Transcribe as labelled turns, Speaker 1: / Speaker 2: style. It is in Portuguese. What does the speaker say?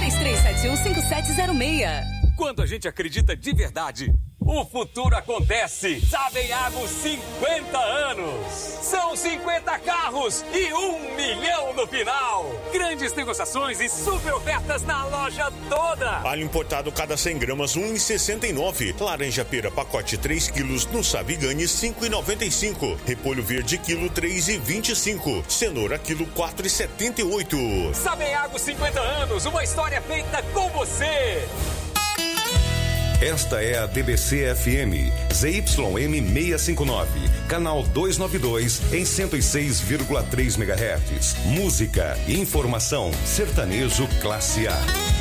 Speaker 1: 33715706.
Speaker 2: Quando a gente acredita de verdade, o futuro acontece. Sabeago 50 anos. São 50 carros e 1 milhão no final. Grandes negociações e super ofertas na loja toda.
Speaker 3: Alho importado cada 100 gramas, 1,69. Laranja pera, pacote 3 quilos, no Savigani, 5,95. Repolho verde, quilo, 3,25. Cenoura, quilo, 4,78.
Speaker 2: Sabeago 50 anos, uma história feita com você.
Speaker 4: Esta é a DBC-FM, ZYM 659, canal 292, em 106,3 MHz. Música e informação, sertanejo classe A.